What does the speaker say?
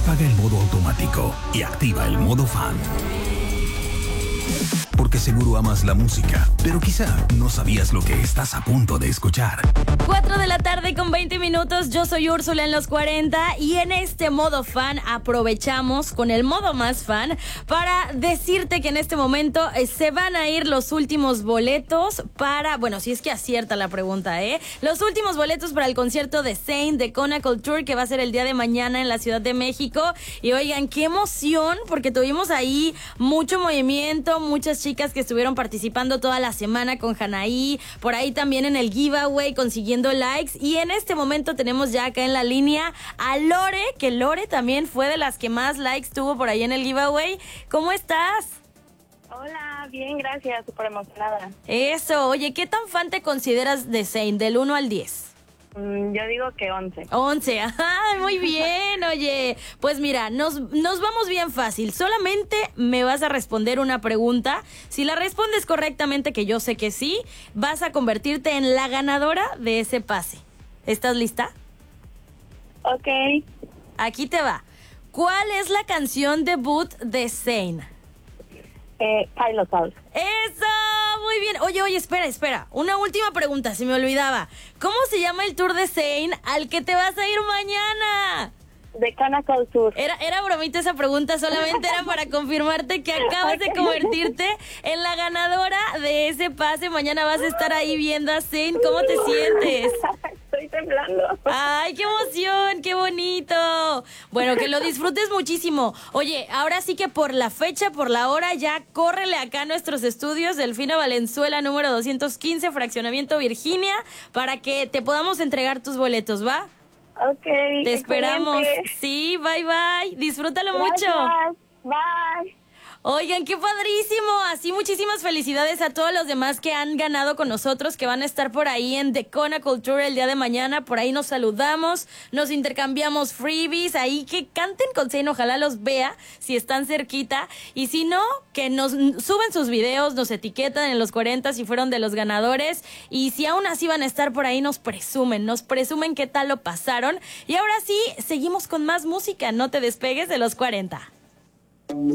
Apaga el modo automático y activa el modo fan. Porque seguro amas la música, pero quizá no sabías lo que estás a punto de escuchar. 4 de la tarde con 20 minutos, yo soy Úrsula en los 40 y en este modo fan aprovechamos con el modo más fan para decirte que en este momento se van a ir los últimos boletos para, bueno, si es que acierta la pregunta, los últimos boletos para el concierto de Zayn de Kona Culture que va a ser el día de mañana en la Ciudad de México. Y oigan, qué emoción, porque tuvimos ahí mucho movimiento, muchas chicas que estuvieron participando toda la semana con Hanaí, por ahí también en el giveaway consiguiendo likes, y en este momento tenemos ya acá en la línea a Lore, que Lore también fue de las que más likes tuvo por ahí en el giveaway. ¿Cómo estás? Hola, bien, gracias, súper emocionada. Eso, oye, ¿qué tan fan te consideras de Zayn, del 1 al 10? Yo digo que 11. 11, ajá, muy bien, oye. Pues mira, nos vamos bien fácil. Solamente me vas a responder una pregunta. Si la respondes correctamente, que yo sé que sí, vas a convertirte en la ganadora de ese pase. ¿Estás lista? Ok. Aquí te va. ¿Cuál es la canción debut de Zayn? Pilot House. ¡Eso! Muy bien. Oye, espera. Una última pregunta, se me olvidaba. ¿Cómo se llama el tour de Zayn al que te vas a ir mañana? De Kona Culture. Era bromita esa pregunta, solamente era para confirmarte que acabas de convertirte en la ganadora de ese pase. Mañana vas a estar ahí viendo a Zayn. ¿Cómo te sientes? Estoy temblando. ¡Ay, qué emoción! ¡Qué bonito! Bueno, que lo disfrutes muchísimo. Oye, ahora sí que por la fecha, por la hora, ya córrele acá a nuestros estudios, Delfina Valenzuela, número 215, Fraccionamiento Virginia, para que te podamos entregar tus boletos, ¿va? Ok. Te esperamos. Excelente. Sí, bye. Disfrútalo Gracias. mucho. Bye. Oigan, qué padrísimo. Así muchísimas felicidades a todos los demás que han ganado con nosotros, que van a estar por ahí en The Kona Culture el día de mañana. Por ahí nos saludamos, nos intercambiamos freebies. Ahí que canten con Zayn, ojalá los vea si están cerquita. Y si no, que nos suben sus videos, nos etiquetan en los 40 si fueron de los ganadores. Y si aún así van a estar por ahí, nos presumen qué tal lo pasaron. Y ahora sí, seguimos con más música. No te despegues de los 40.